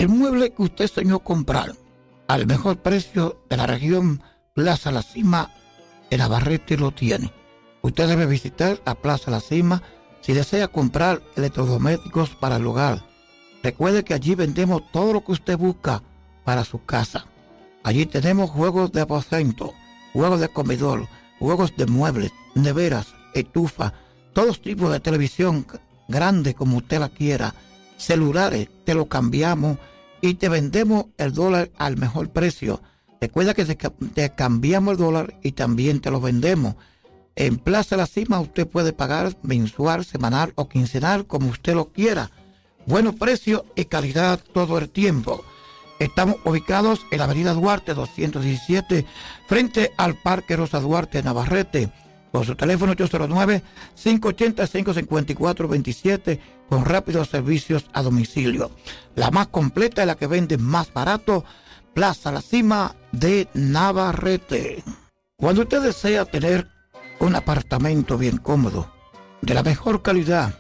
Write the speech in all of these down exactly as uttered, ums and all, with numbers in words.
El mueble que usted soñó comprar al mejor precio de la región Plaza La Cima de Navarrete lo tiene. Usted debe visitar la Plaza La Cima si desea comprar electrodomésticos para el hogar. Recuerde que allí vendemos todo lo que usted busca para su casa. Allí tenemos juegos de aposento, juegos de comedor, juegos de muebles, neveras, estufa, todos tipos de televisión grande como usted la quiera, celulares, te lo cambiamos y te vendemos el dólar al mejor precio. Recuerda que te, te cambiamos el dólar y también te lo vendemos. En Plaza La Cima usted puede pagar mensual, semanal o quincenal como usted lo quiera. Buenos precios y calidad todo el tiempo. Estamos ubicados en la avenida Duarte doscientos diecisiete, frente al Parque Rosa Duarte, Navarrete, con su teléfono ocho cero nueve, cinco ocho cero, cinco cinco cuatro dos siete, con rápidos servicios a domicilio. La más completa y la que vende más barato, Plaza La Cima de Navarrete. Cuando usted desea tener un apartamento bien cómodo, de la mejor calidad,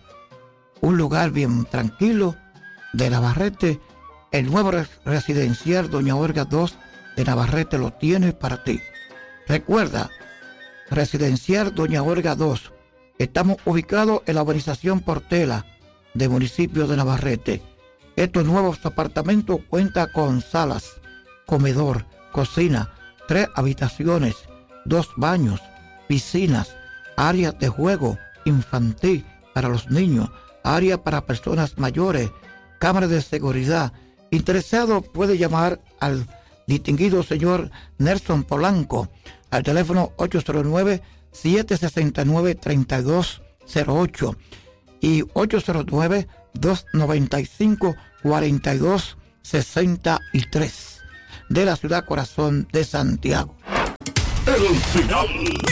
un lugar bien tranquilo de Navarrete, el nuevo residencial Doña Olga dos de Navarrete lo tiene para ti. Recuerda, residencial Doña Olga dos. Estamos ubicados en la urbanización Portela del municipio de Navarrete. Estos nuevos apartamentos cuentan con salas, comedor, cocina, tres habitaciones, dos baños, piscinas, áreas de juego infantil para los niños, área para personas mayores, cámaras de seguridad. Interesado puede llamar al distinguido señor Nelson Polanco al teléfono ocho cero nueve, siete seis nueve, tres dos cero ocho y ocho cero nueve, dos nueve cinco, cuatro dos seis tres de la ciudad corazón de Santiago. El final